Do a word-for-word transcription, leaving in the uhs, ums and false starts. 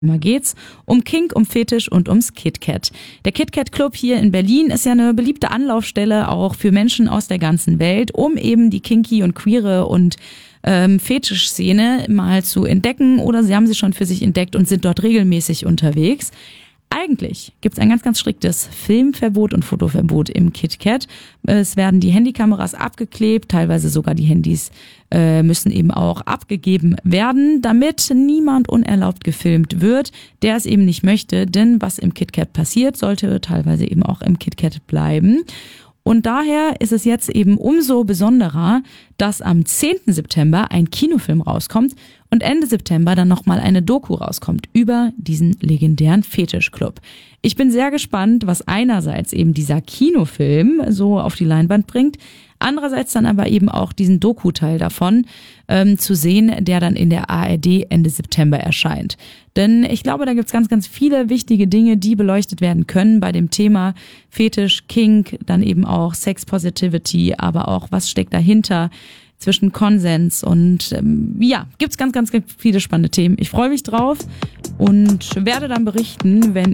Mal geht's um Kink, um Fetisch und ums KitKat. Der KitKat Club hier in Berlin ist ja eine beliebte Anlaufstelle auch für Menschen aus der ganzen Welt, um eben die kinky und queere und ähm, Fetischszene mal zu entdecken, oder sie haben sie schon für sich entdeckt und sind dort regelmäßig unterwegs. Eigentlich gibt's ein ganz, ganz striktes Filmverbot und Fotoverbot im KitKat. Es werden die Handykameras abgeklebt, teilweise sogar die Handys äh, müssen eben auch abgegeben werden, damit niemand unerlaubt gefilmt wird, der es eben nicht möchte. Denn was im KitKat passiert, sollte teilweise eben auch im KitKat bleiben. Und daher ist es jetzt eben umso besonderer, dass am zehnten September ein Kinofilm rauskommt und Ende September dann nochmal eine Doku rauskommt über diesen legendären Fetischclub. Ich bin sehr gespannt, was einerseits eben dieser Kinofilm so auf die Leinwand bringt, andererseits dann aber eben auch diesen Doku-Teil davon ähm, zu sehen, der dann in der A R D Ende September erscheint. Denn ich glaube, da gibt's ganz, ganz viele wichtige Dinge, die beleuchtet werden können bei dem Thema Fetisch, Kink, dann eben auch Sex Positivity, aber auch was steckt dahinter zwischen Konsens und ähm, ja, gibt's ganz, ganz, ganz viele spannende Themen. Ich freue mich drauf und werde dann berichten, wenn